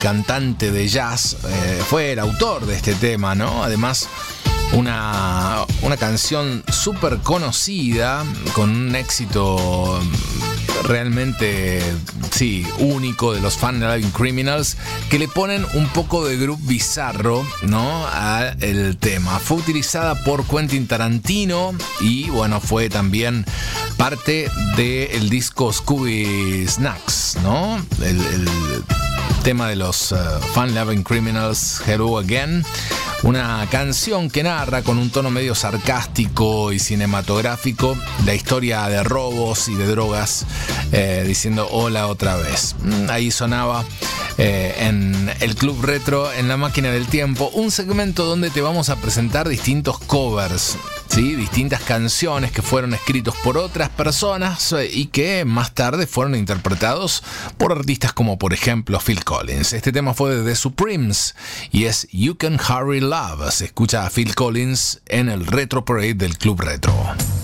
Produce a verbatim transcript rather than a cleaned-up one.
cantante de jazz, eh, fue el autor de este tema, ¿no? Además, una, una canción súper conocida, con un éxito realmente, sí, único de los Fun Loving Criminals, que le ponen un poco de groove bizarro, ¿no?, al tema. Fue utilizada por Quentin Tarantino y, bueno, fue también parte del disco Scooby Snacks, ¿no? El, el tema de los uh, Fun Loving Criminals, Hello Again. Una canción que narra con un tono medio sarcástico y cinematográfico la historia de robos y de drogas, eh, diciendo hola otra vez. Ahí sonaba eh, en el Club Retro, en la máquina del tiempo, un segmento donde te vamos a presentar distintos covers, ¿sí? Distintas canciones que fueron escritos por otras personas y que más tarde fueron interpretados por artistas como, por ejemplo, Phil Collins. Este tema fue de The Supremes y es You Can Hurry Love. Se escucha a Phil Collins en el Retro Parade del Club Retro.